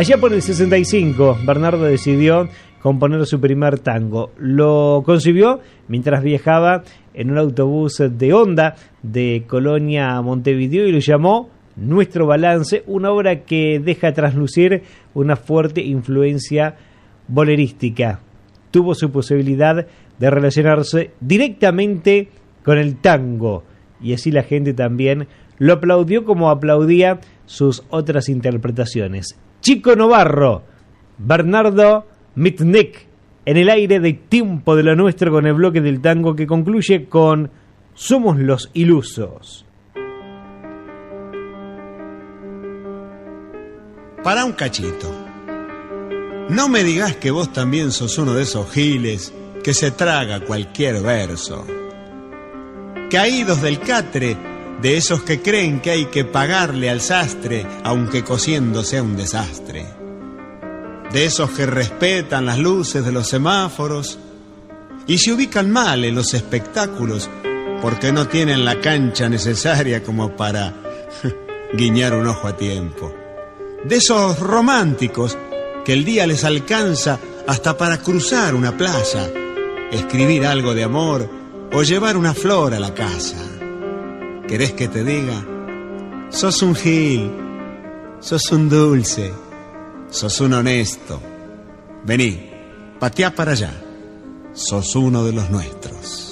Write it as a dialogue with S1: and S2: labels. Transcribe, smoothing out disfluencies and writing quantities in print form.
S1: Allá por el 65, Bernardo decidió componer su primer tango. Lo concibió mientras viajaba en un autobús de Honda de Colonia a Montevideo y lo llamó Nuestro Balance, una obra que deja traslucir una fuerte influencia bolerística. Tuvo su posibilidad de relacionarse directamente con el tango y así la gente también lo aplaudió como aplaudía sus otras interpretaciones. Chico Novarro, Bernardo Mitnick, en el aire de Tiempo de lo Nuestro, con el bloque del tango que concluye con Somos los Ilusos.
S2: Para un cachito. No me digas que vos también sos uno de esos giles que se traga cualquier verso. Caídos del catre, de esos que creen que hay que pagarle al sastre, aunque cosiendo sea un desastre. De esos que respetan las luces de los semáforos y se ubican mal en los espectáculos porque no tienen la cancha necesaria como para guiñar un ojo a tiempo. De esos románticos que el día les alcanza hasta para cruzar una plaza, escribir algo de amor o llevar una flor a la casa. ¿Querés que te diga? Sos un gil, sos un dulce, sos un honesto. Vení, pateá para allá, sos uno de los nuestros.